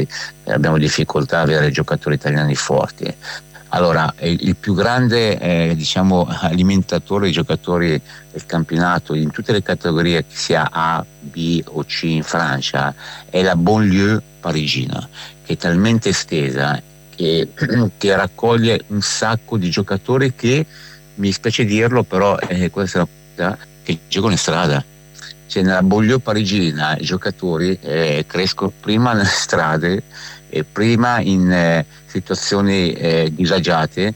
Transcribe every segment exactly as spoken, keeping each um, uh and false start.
noi abbiamo difficoltà a avere giocatori italiani forti. Allora, il più grande eh, diciamo alimentatore di giocatori del campionato in tutte le categorie, che sia A, B o C in Francia, è la banlieue parigina, che è talmente estesa che, che raccoglie un sacco di giocatori che, mi spiace dirlo, però eh, questa è una cosa che giocano in strada. Cioè, nella banlieue parigina i giocatori eh, crescono prima nelle strade e prima in eh, situazioni eh, disagiate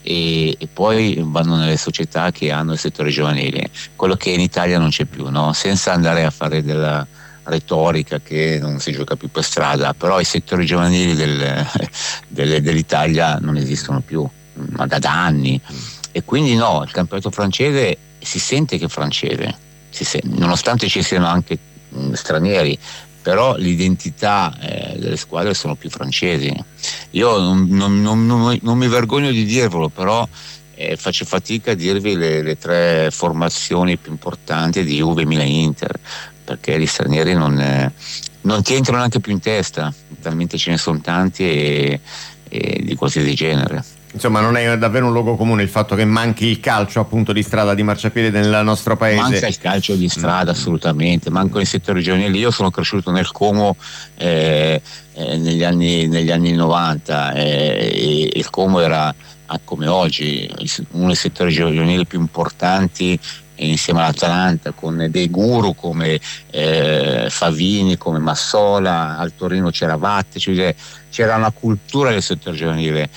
e, e poi vanno nelle società che hanno il settore giovanile, quello che in Italia non c'è più, no? Senza andare a fare della retorica che non si gioca più per strada, però i settori giovanili del, del, dell'Italia non esistono più, ma da, da anni, e quindi no, il campionato francese si sente che è francese, si sente, nonostante ci siano anche mh, stranieri, però l'identità eh, delle squadre sono più francesi. Io non, non, non, non, non mi vergogno di dirvelo, però eh, faccio fatica a dirvi le, le tre formazioni più importanti di Juve, Milan e Inter, perché gli stranieri non, eh, non ti entrano neanche più in testa, talmente ce ne sono tanti e, e di qualsiasi genere. Insomma, non è davvero un luogo comune il fatto che manchi il calcio appunto di strada, di marciapiede nel nostro paese. Manca il calcio di strada, assolutamente, mancano i settori giovanili. Io sono cresciuto nel Como eh, eh, negli anni negli anni novanta eh, e il Como era, come oggi, uno dei settori giovanili più importanti, insieme all'Atalanta, con dei guru come eh, Favini, come Massola. Al Torino c'era Vatte, cioè c'era una cultura del settore giovanile.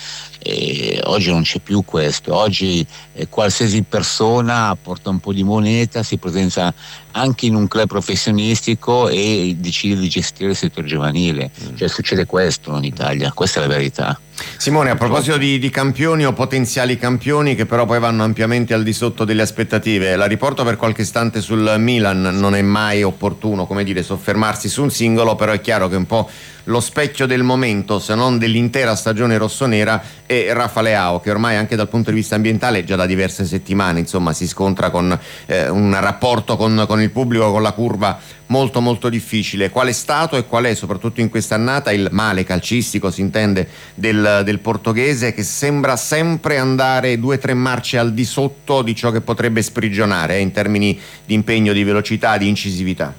E oggi non c'è più questo. Oggi eh, qualsiasi persona porta un po' di moneta, si presenta anche in un club professionistico e decide di gestire il settore giovanile. Mm. Cioè succede questo in Italia, questa è la verità. Simone, a proposito di, di campioni o potenziali campioni che però poi vanno ampiamente al di sotto delle aspettative, la riporto per qualche istante sul Milan. Non è mai opportuno, come dire, soffermarsi su un singolo, però è chiaro che un po' lo specchio del momento, se non dell'intera stagione rossonera, è Rafa Leao, che ormai anche dal punto di vista ambientale già da diverse settimane insomma si scontra con eh, un rapporto con, con il pubblico, con la curva molto molto difficile. Qual è stato e qual è soprattutto in quest'annata il male calcistico, si intende, del, del portoghese, che sembra sempre andare due o tre marce al di sotto di ciò che potrebbe sprigionare eh, in termini di impegno, di velocità, di incisività?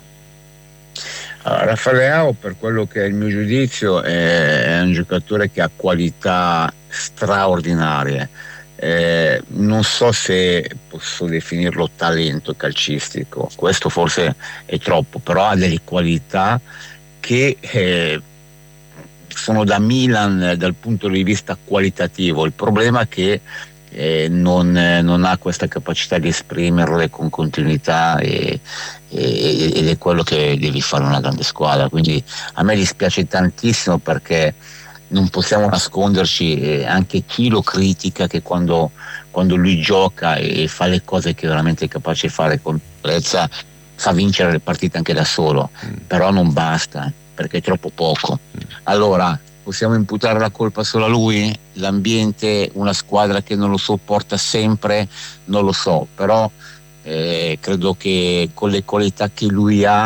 Allora, Rafa Leao, per quello che è il mio giudizio, è un giocatore che ha qualità straordinarie. Eh, non so se posso definirlo talento calcistico, questo forse è troppo, però ha delle qualità che eh, sono da Milan dal punto di vista qualitativo. Il problema è che eh, non, eh, non ha questa capacità di esprimerle con continuità e, e, ed è quello che devi fare una grande squadra. Quindi a me dispiace tantissimo, perché non possiamo nasconderci, eh, anche chi lo critica, che quando, quando lui gioca e fa le cose che veramente è capace di fare con sicurezza, fa vincere le partite anche da solo, mm. però non basta, perché è troppo poco. Mm. Allora, possiamo imputare la colpa solo a lui? L'ambiente, una squadra che non lo sopporta sempre? Non lo so, però eh, credo che con le qualità che lui ha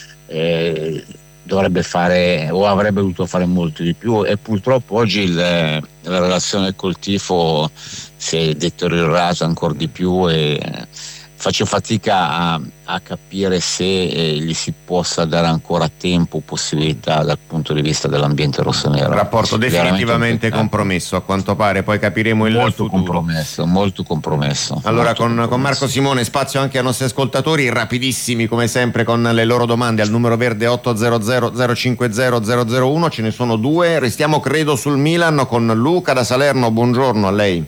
eh, dovrebbe fare, o avrebbe dovuto fare molto di più, e purtroppo oggi il, la relazione col tifo si è deteriorata ancora di più e faccio fatica a, a capire se eh, gli si possa dare ancora tempo, possibilità dal punto di vista dell'ambiente rossonero. Rapporto definitivamente compromesso a quanto pare, poi capiremo il molto futuro. compromesso, molto compromesso. Allora molto con, compromesso. con Marco Simone spazio anche ai nostri ascoltatori, rapidissimi come sempre con le loro domande al numero verde otto zero zero zero cinque zero zero zero uno. Ce ne sono due, restiamo credo sul Milan con Luca da Salerno. Buongiorno a lei.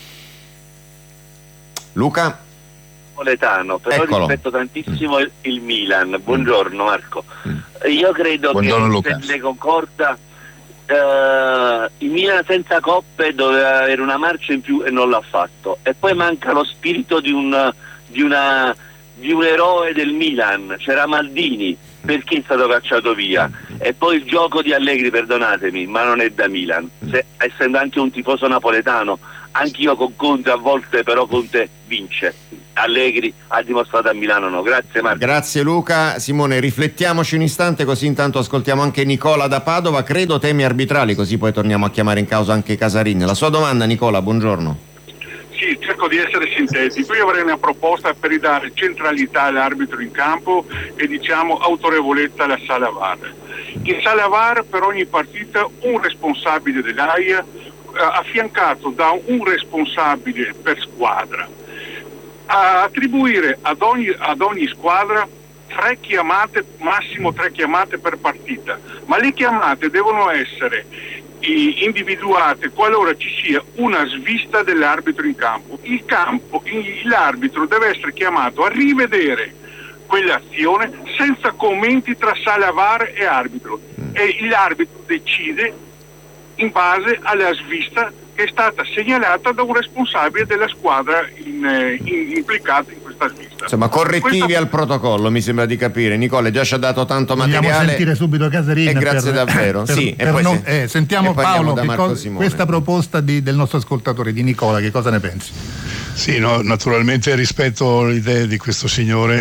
Luca? Napoletano, però Eccolo. rispetto tantissimo il, il Milan. Buongiorno Marco. Mm. Io credo Buongiorno, che Luca. se ne concorda eh, il Milan senza coppe doveva avere una marcia in più e non l'ha fatto, e poi manca lo spirito di un di una di un eroe del Milan. C'era Maldini, perché è stato cacciato via, e poi il gioco di Allegri, perdonatemi, ma non è da Milan. Se, essendo anche un tifoso napoletano, anch'io con Conte a volte, però Conte vince. Allegri ha dimostrato a Milano no. Grazie Marco. Grazie Luca. Simone, riflettiamoci un istante, così intanto ascoltiamo anche Nicola da Padova. Credo temi arbitrali, così poi torniamo a chiamare in causa anche Casarin. La sua domanda, Nicola, buongiorno. Sì, cerco di essere sintetico. Io avrei una proposta per ridare centralità all'arbitro in campo e diciamo autorevolezza alla sala V A R. In sala V A R per ogni partita un responsabile dell'A I A eh, affiancato da un responsabile per squadra. A attribuire ad ogni, ad ogni squadra tre chiamate, massimo tre chiamate per partita, ma le chiamate devono essere individuate qualora ci sia una svista dell'arbitro in campo. Il campo, l'arbitro deve essere chiamato a rivedere quell'azione senza commenti tra sala V A R e arbitro, e l'arbitro decide in base alla svista che è stata segnalata da un responsabile della squadra in, in, implicata in questa svista. Insomma, correttivi questa... al protocollo, mi sembra di capire. Nicola già ci ha dato tanto materiale. Vogliamo sentire subito Casarin. E grazie per, davvero. Per, sì, per e poi non, se... eh, sentiamo e Paolo, che cosa, questa proposta di, del nostro ascoltatore, di Nicola, che cosa ne pensi? Sì, no, naturalmente rispetto l'idea di questo signore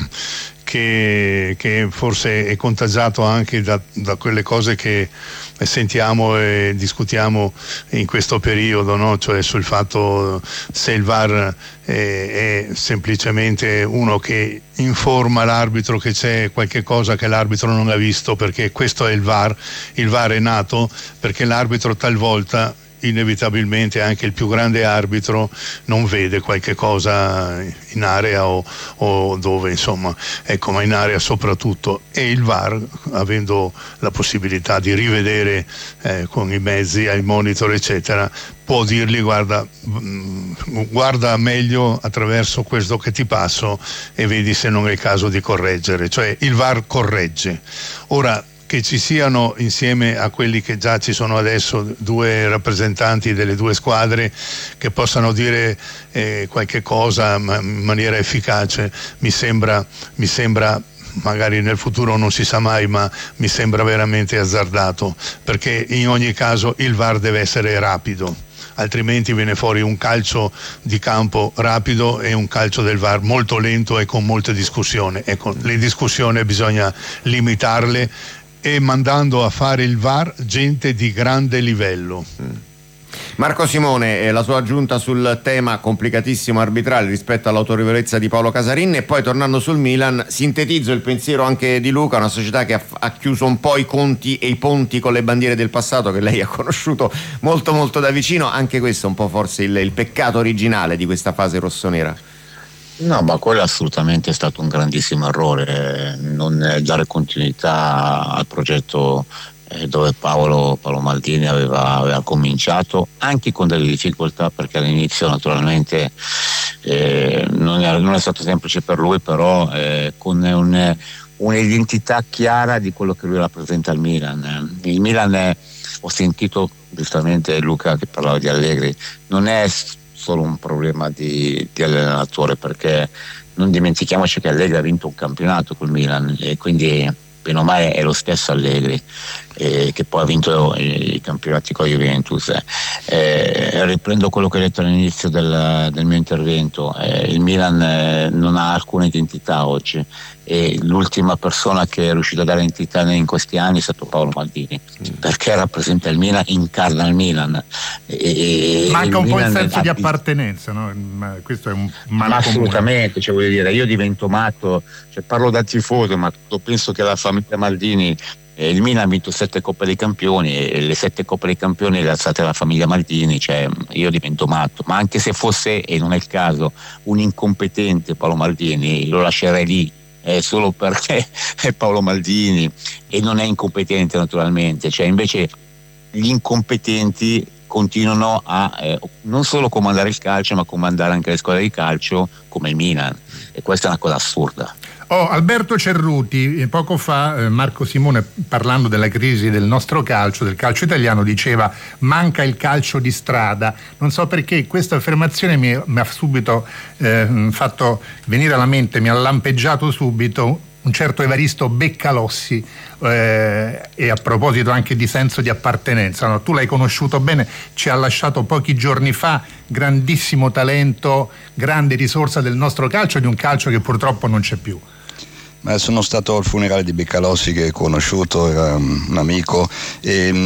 che, che forse è contagiato anche da, da quelle cose che sentiamo e discutiamo in questo periodo, no? Cioè sul fatto se il V A R è, è semplicemente uno che informa l'arbitro che c'è qualche cosa che l'arbitro non ha visto, perché questo è il V A R. Il V A R è nato perché l'arbitro talvolta, inevitabilmente anche il più grande arbitro, non vede qualche cosa in area o, o dove, insomma, ecco, ma in area soprattutto, e il V A R, avendo la possibilità di rivedere eh, con i mezzi, ai monitor eccetera, può dirgli guarda, guarda meglio attraverso questo che ti passo e vedi se non è il caso di correggere, cioè il V A R corregge. Ora, che ci siano, insieme a quelli che già ci sono adesso, due rappresentanti delle due squadre che possano dire eh, qualche cosa in maniera efficace, mi sembra, mi sembra, magari nel futuro non si sa mai, ma mi sembra veramente azzardato, perché in ogni caso il V A R deve essere rapido, altrimenti viene fuori un calcio di campo rapido e un calcio del V A R molto lento e con molte discussioni. Ecco, le discussioni bisogna limitarle, e mandando a fare il V A R gente di grande livello. Marco Simone, eh, la sua aggiunta sul tema complicatissimo arbitrale rispetto all'autorevolezza di Paolo Casarin, e poi tornando sul Milan sintetizzo il pensiero anche di Luca, una società che ha, ha chiuso un po' i conti e i ponti con le bandiere del passato che lei ha conosciuto molto molto da vicino. Anche questo è un po' forse il, il peccato originale di questa fase rossonera. No, ma quello assolutamente è stato un grandissimo errore, non dare continuità al progetto eh, dove Paolo, Paolo Maldini aveva, aveva cominciato, anche con delle difficoltà, perché all'inizio naturalmente eh, non, è, non è stato semplice per lui, però eh, con un, un'identità chiara di quello che lui rappresenta al Milan. Il Milan è, ho sentito giustamente Luca che parlava di Allegri, non è solo un problema di, di allenatore, perché non dimentichiamoci che Allegri ha vinto un campionato col Milan e quindi bene o male è lo stesso Allegri eh, che poi ha vinto i, i campionati con la Juventus. Eh, riprendo quello che ho detto all'inizio del, del mio intervento, eh, il Milan eh, non ha alcuna identità oggi, e l'ultima persona che è riuscita a dare identità in questi anni è stato Paolo Maldini, mm. perché rappresenta il Milan, incarna il Milan. E, manca il un Milan po' il senso ha, di appartenenza, no? Ma questo è un male ma comune. assolutamente, cioè, voglio dire, io divento matto, cioè, parlo da tifoso, ma penso che la famiglia Maldini, eh, il Milan ha vinto sette Coppe dei Campioni e le sette Coppe dei Campioni le ha alzate la famiglia Maldini, cioè io divento matto, ma anche se fosse, e non è il caso, un incompetente Paolo Maldini, lo lascerei lì. Eh, solo perché è Paolo Maldini e non è incompetente naturalmente, cioè invece gli incompetenti continuano a eh, non solo comandare il calcio, ma comandare anche le squadre di calcio come il Milan, e questa è una cosa assurda. Oh, Alberto Cerruti, poco fa eh, Marco Simone, parlando della crisi del nostro calcio, del calcio italiano, diceva manca il calcio di strada. Non so perché questa affermazione mi, mi ha subito eh, fatto venire alla mente, mi ha lampeggiato subito un certo Evaristo Beccalossi, eh, e a proposito anche di senso di appartenenza, no? Tu l'hai conosciuto bene, ci ha lasciato pochi giorni fa, grandissimo talento, grande risorsa del nostro calcio, di un calcio che purtroppo non c'è più. Sono stato al funerale di Beccalossi, che ho conosciuto, era un amico, e